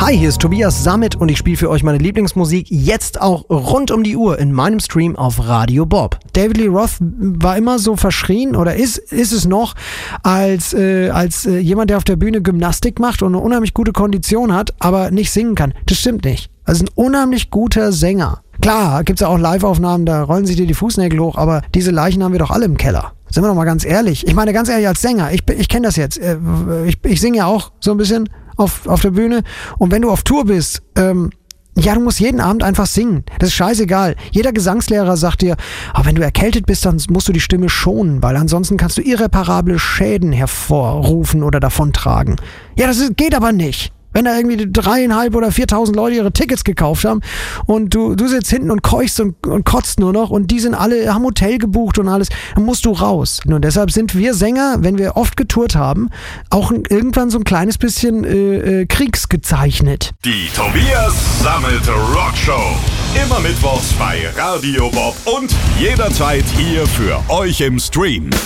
Hi, hier ist Tobias Sammet und ich spiele für euch meine Lieblingsmusik jetzt auch rund um die Uhr in meinem Stream auf Radio Bob. David Lee Roth war immer so verschrien oder ist es noch als jemand, der auf der Bühne Gymnastik macht und eine unheimlich gute Kondition hat, aber nicht singen kann. Das stimmt nicht. Also ein unheimlich guter Sänger. Klar, gibt's ja auch Live-Aufnahmen, da rollen sich dir die Fußnägel hoch, aber diese Leichen haben wir doch alle im Keller. Sind wir doch mal ganz ehrlich. Ich meine, ganz ehrlich, als Sänger, ich kenne das jetzt. Ich singe ja auch so ein bisschen auf der Bühne. Und wenn du auf Tour bist, ja, du musst jeden Abend einfach singen. Das ist scheißegal. Jeder Gesangslehrer sagt dir, wenn du erkältet bist, dann musst du die Stimme schonen, weil ansonsten kannst du irreparable Schäden hervorrufen oder davontragen. Ja, geht aber nicht. Wenn da irgendwie 3.500 oder 4.000 Leute ihre Tickets gekauft haben und du sitzt hinten und keuchst und kotzt nur noch und die haben Hotel gebucht und alles, dann musst du raus. Und deshalb sind wir Sänger, wenn wir oft getourt haben, auch irgendwann so ein kleines bisschen kriegsgezeichnet. Die Tobias Sammet Rockshow. Immer mittwochs bei Radio Bob und jederzeit hier für euch im Stream.